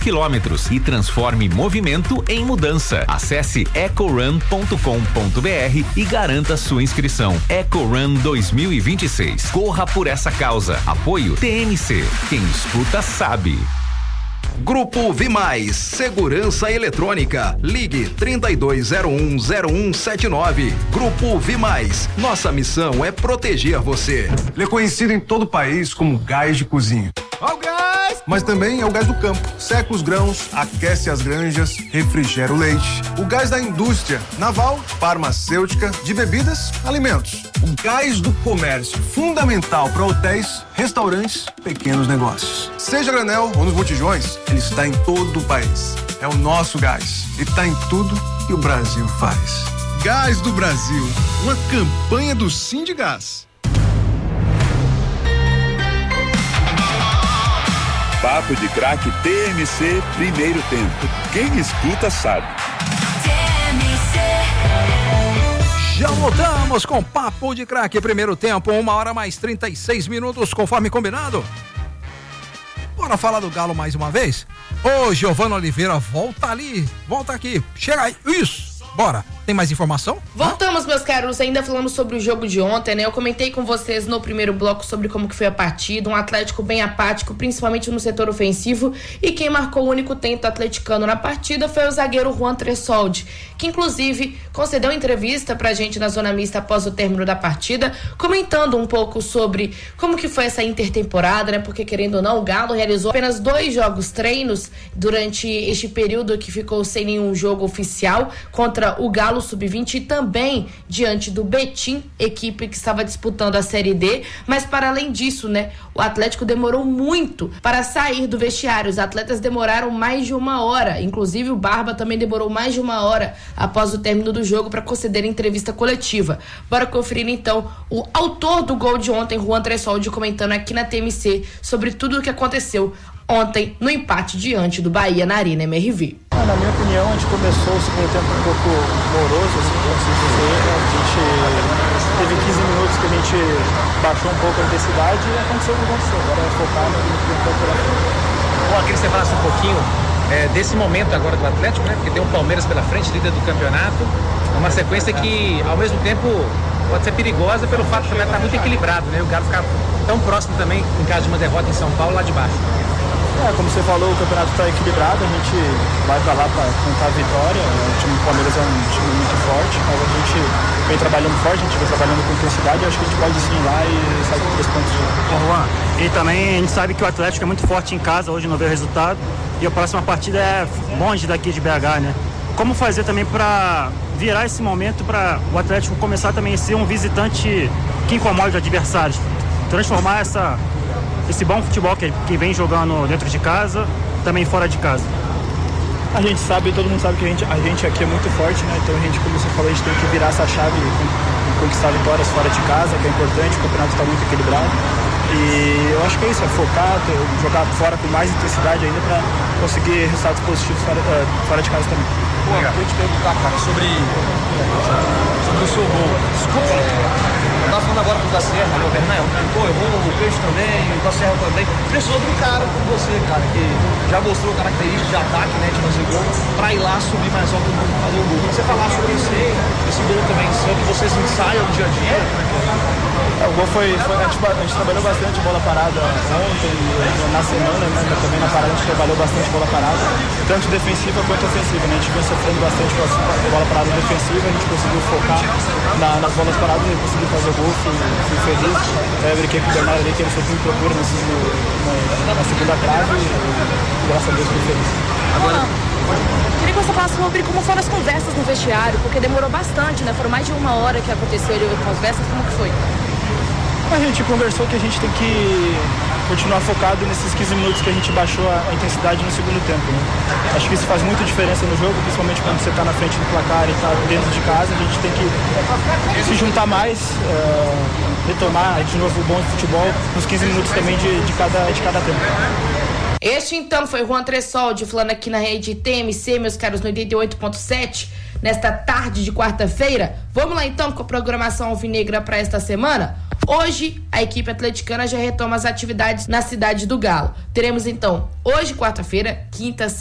quilômetros e transforme movimento em mudança. Acesse ecorun.com.br e garanta sua inscrição. EcoRun 2026. Corra por essa causa. Apoio TMC. Quem escuta sabe. Grupo Vimais, Segurança Eletrônica. Ligue 32010179. Grupo Vimais. Nossa missão é proteger você. Ele é conhecido em todo o país como gás de cozinha. Ó o gás! Mas também é o gás do campo. Seca os grãos, aquece as granjas, refrigera o leite. O gás da indústria naval, farmacêutica, de bebidas, alimentos. O gás do comércio, fundamental para hotéis, restaurantes, pequenos negócios. Seja a granel ou nos botijões, ele está em todo o país. É o nosso gás e está em tudo que o Brasil faz. Gás do Brasil, uma campanha do Sindigás. Papo de Craque TMC, primeiro tempo. Quem escuta sabe. Já voltamos com Papo de Craque, primeiro tempo, 1h mais 36 minutos, conforme combinado. Bora falar do Galo mais uma vez? Ô, Giovana Oliveira, volta ali, volta aqui, chega aí, isso, bora. Tem mais informação? Voltamos, meus caros, ainda falando sobre o jogo de ontem, né? Eu comentei com vocês no primeiro bloco sobre como que foi a partida, um Atlético bem apático, principalmente no setor ofensivo, e quem marcou o único tento atleticano na partida foi o zagueiro Juan Tressoldi, que inclusive concedeu entrevista pra gente na Zona Mista após o término da partida, comentando um pouco sobre como que foi essa intertemporada, né? Porque querendo ou não, o Galo realizou apenas 2 jogos treinos durante este período que ficou sem nenhum jogo oficial contra o Galo Sub-20 e também diante do Betim, equipe que estava disputando a Série D, mas para além disso, né, o Atlético demorou muito para sair do vestiário, os atletas demoraram mais de 1 hora, inclusive o Barba também demorou mais de 1 hora após o término do jogo para conceder entrevista coletiva. Bora conferir então o autor do gol de ontem, Juan Tressoldi, comentando aqui na TMC sobre tudo o que aconteceu ontem no empate diante do Bahia na Arena MRV. Na minha opinião, a gente começou o segundo tempo um pouco moroso, assim, posso dizer. A gente teve 15 minutos que a gente baixou um pouco a intensidade e aconteceu o que aconteceu. Agora é focar no tempo pela frente. Bom, eu queria que você falasse um pouquinho desse momento agora do Atlético, né? Porque tem o Palmeiras pela frente, líder do campeonato. É uma sequência que, ao mesmo tempo, pode ser perigosa pelo fato de estar muito equilibrado, né? O Galo ficar tão próximo também, em caso de uma derrota em São Paulo, lá de baixo. Como você falou, o campeonato está equilibrado, a gente vai para lá para tentar a vitória. O time do Palmeiras é um time muito forte, mas a gente vem trabalhando forte, a gente vem trabalhando com intensidade. Eu acho que a gente pode sim ir lá e sair com 3 pontos. Juan, e também a gente sabe que o Atlético é muito forte em casa, hoje não veio o resultado, e a próxima partida é longe daqui de BH, né? Como fazer também para virar esse momento para o Atlético começar também a ser um visitante que incomode os adversários, transformar esse bom futebol que vem jogando dentro de casa, também fora de casa? A gente sabe, todo mundo sabe que a gente aqui é muito forte, né? Então a gente, como você falou, a gente tem que virar essa chave e conquistar vitórias fora de casa, que é importante, o campeonato está muito equilibrado. E eu acho que é isso, é focar, jogar fora com mais intensidade ainda para conseguir resultados positivos fora de casa também. Pô, eu queria te perguntar, cara, sobre o seu gol. Desculpa, eu tava falando agora com o da Serra, né, o Bernardo, pô, eu vou o Peixe também, o da Serra também. Precisou de um cara como você, cara, que já mostrou características de ataque, né, de fazer gol, pra ir lá subir mais alto e fazer o gol. Quando você falar sobre esse gol também, que vocês ensaiam no dia a dia, o gol a gente trabalhou bastante bola parada ontem, na semana, né? Também na parada a gente trabalhou bastante bola parada, tanto defensiva quanto ofensiva, né? A gente vem sofrendo bastante com a bola parada defensiva, a gente conseguiu focar nas bolas paradas e conseguiu fazer o gol, fui feliz. Brinquei com o Bernardo ali, que ele foi muito procura na segunda trave e graças a Deus fui feliz. Agora, queria que você falasse sobre como foram as conversas no vestiário, porque demorou bastante, né? Foram mais de 1 hora que aconteceu ali as conversas, como que foi? A gente conversou que a gente tem que continuar focado nesses 15 minutos que a gente baixou a intensidade no segundo tempo, né? Acho que isso faz muita diferença no jogo, principalmente quando você está na frente do placar e está dentro de casa. A gente tem que se juntar mais, retomar de novo o bom futebol nos 15 minutos também de cada tempo. Este então foi Juan Tressoldi falando aqui na rede TMC, meus caros, no 88.7, nesta tarde de quarta-feira. Vamos lá então com a programação alvinegra para esta semana? Hoje, a equipe atleticana já retoma as atividades na cidade do Galo. Teremos então, hoje, quarta-feira, quinta,